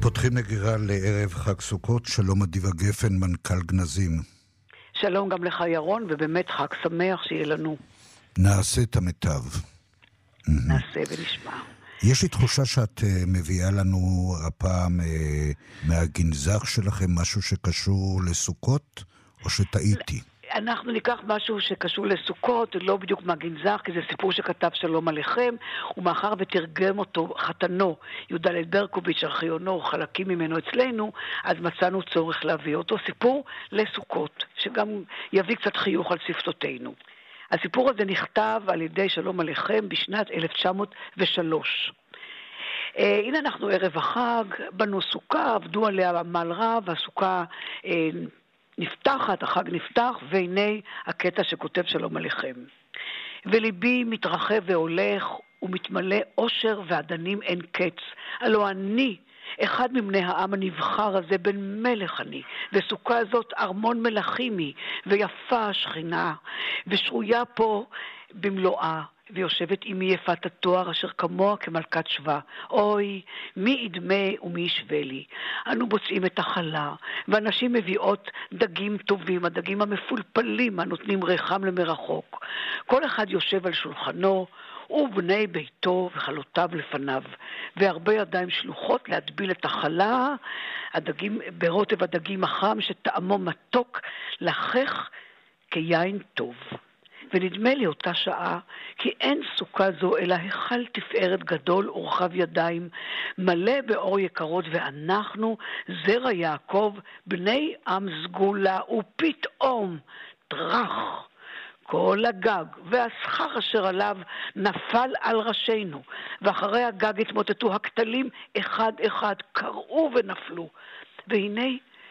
פותחים נגירה לערב חג סוכות. שלום אדיבה גפן, מנכ"ל גנזים. שלום גם לך ירון, ובאמת חג שמח שיהיה לנו. נעשה את המיטב. נעשה ונשמע. יש לי תחושה שאת מביאה לנו הפעם מהגנזך שלכם משהו שקשור לסוכות, או שטעיתי? אנחנו ניקח משהו שקשור לסוכות, לא בדיוק מהגנזך, כי זה סיפור שכתב שלום עליכם, ומאחר ותרגם אותו חתנו, יהודה ברקוביץ' ארכיונו, חלקים ממנו אצלנו, אז מצאנו צורך להביא אותו. סיפור לסוכות, שגם יביא קצת חיוך על שפתותינו. הסיפור הזה נכתב על ידי שלום עליכם בשנת 1903. הנה אנחנו ערב החג, בנו סוכה, עבדו עליה עמל רב, הסוכה נפתחת, החג נפתח, והנה הקטע שכותב שלום עליכם. וליבי מתרחב והולך ומתמלא אושר ועדנים אין קץ. הלא אני, אחד מבני העם הנבחר הזה, בן מלך אני, וסוכה הזאת ארמון מלכים היא, ויפה השכינה, ושרויה פה במלואה, ויושבת עמי יפת התואר אשר כמוה כמלכת שווה. אוי, מי ידמה ומי ישווה לי. אנו בוצעים את החלה, ואנשים מביאות דגים טובים, הדגים המפולפלים הנותנים ריחם למרחוק. כל אחד יושב על שולחנו, ובני ביתו וחלותיו לפניו, והרבה ידיים שלוחות להדביל את החלה, הדגים, ברוטב הדגים החם שטעמו מתוק לחך כיין טוב. ונדמה לי אותה שעה, כי אין סוכה זו אלא היכל תפארת גדול ורחב ידיים, מלא באור יקרות, ואנחנו זרע יעקב, בני עם סגולה, ופתאום טרח. כל הגג והסכך אשר עליו נפל על ראשינו, ואחרי הגג התמוטטו הכתלים אחד אחד, קראו ונפלו. והנה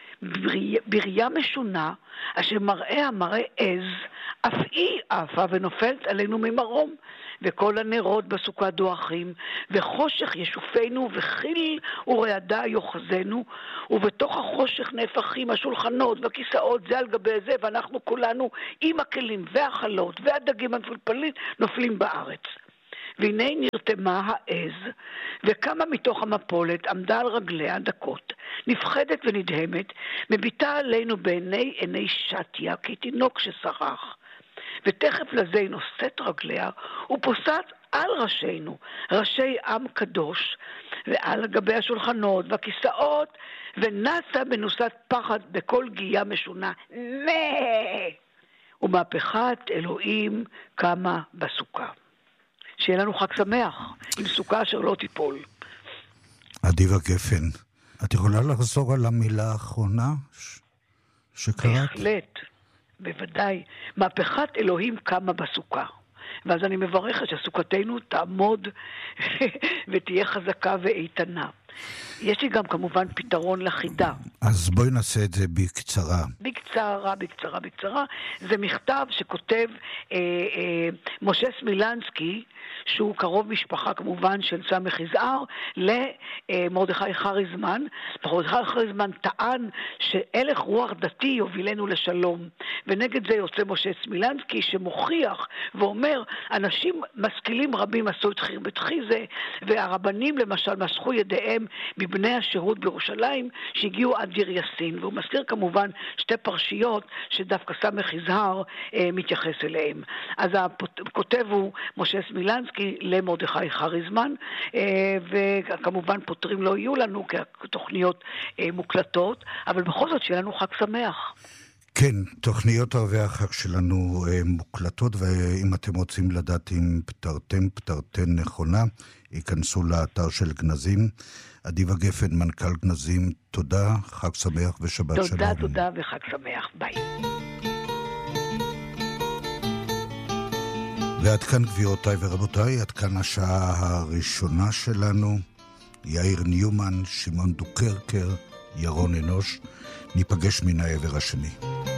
בריה משונה, אשר מראה עז, אף היא עפה ונופלת עלינו ממרום, וכל הנרות בסוכה דועכים, וחושך ישופנו, וחיל ורעדה יוחזנו, ובתוך החושך נהפכים השולחנות והכיסאות זה על גבי זה, ואנחנו כולנו עם הכלים והחלות והדגים המפולפלים נופלים בארץ. והנה נרתמה העז, וכמה מתוך המפולת עמדה על רגליה דקות, נפחדת ונדהמת, מביטה עלינו עיני שתיה, כתינוק ששרח. ותכף לזה היא נושאת רגליה, ופוסעת על ראשינו, ראשי עם קדוש, ועל גבי השולחנות והכיסאות, ונסה בנוסת פחד בכל גייה משונה, ומהפכת אלוהים קמה בסוכה. שיהיה לנו חג שמח, עם סוכה אשר לא תיפול. אדיבה גפן, את יכולה לחזור על המילה האחרונה שקראת? בהחלט, בוודאי. מהפכת אלוהים קמה בסוכה. ואז אני מברכת שסוכתנו תעמוד ותהיה חזקה ואיתנה. יש לי גם כמובן פתרון לחידה. אז בואי נעשה את זה בקצרה. בקצרה. זה מכתב שכותב משה סמילנסקי, שהוא קרוב משפחה כמובן של סמך יזהר, למרדכי חריזמן. מרדכי חריזמן טען שהלך רוח דתי יובילנו לשלום. ונגד זה יוצא משה סמילנסקי שמוכיח ואומר, אנשים משכילים רבים עשו את חרבת חיזה, והרבנים למשל משכו ידיהם מבני השירות בירושלים שהגיעו עד דיר יאסין. והוא מזכיר כמובן שתי פרשיות שדווקא סמך יזהר מתייחס אליהם. אז הכותב הוא משה סמילנסקי למרדכי חריזמן, וכמובן פותרים לא יהיו לנו כי התוכניות מוקלטות, אבל בכל זאת שיהיה לנו חג שמח. כן, תוכניות ערבי החג שלנו מוקלטות, ואם אתם רוצים לדעת אם פתרתם נכונה, ייכנסו לאתר של גנזים. אדיבה גפן, מנכ"ל גנזים, תודה, חג שמח ושבת שלום. תודה וחג שמח, ביי. ועד כאן גבירותיי ורבותיי, עד כאן השעה הראשונה שלנו. יאיר ניומן, שמעון דוקרקר, ירון אנוש. ניפגש מן העבר השני.